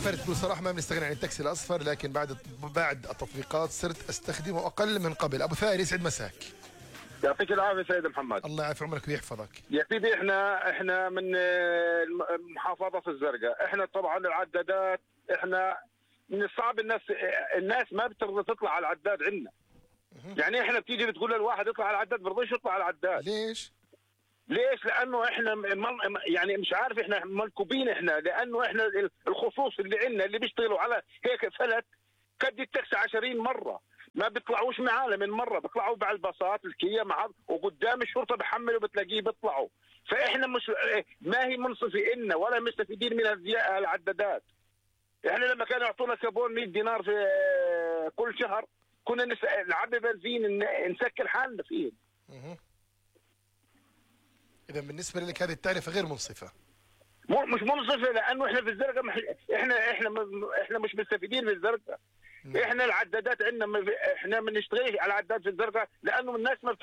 فرد بكل صراحة ما بنستغني عن التاكسي الأصفر، لكن بعد التطبيقات صرت أستخدمه أقل من قبل. أبو ثاني يسعد مساك. يعطيك العافيه سيد محمد. الله يعافي عمرك ويحفظك. يا سيدي احنا من محافظه الزرقاء. احنا طبعا العدادات احنا من الصعب الناس ما بترضى تطلع على العداد عندنا. يعني احنا بتيجي بتقول للواحد اطلع على العداد ما برضيش يطلع على العداد. ليش؟ لانه احنا يعني مش عارف احنا ملكوبين احنا، لانه احنا الخصوص اللي عندنا اللي بيشتغلوا على هيك فلت قد التاكسي 20 مره ما بيطلعوش معانا من مره، بيطلعوا مع الباصات الكيا مع وقدام الشرطه بحملوا بتلاقيه بيطلعوا. فاحنا مش ما هي منصفه إلنا ولا مستفيدين من العدادات. احنا لما كانوا يعطونا كابون 100 دينار في كل شهر كنا نعبي بنزين نسكر حالنا فيه. اذا بالنسبه لك هذه التعرفه غير منصفه. مش منصفه، لانه احنا في الزرقاء احنا مش مستفيدين في الزرقاء. احنا العدادات عندنا احنا ما بنشتغلش على العداد في الزرقاء لانه الناس ما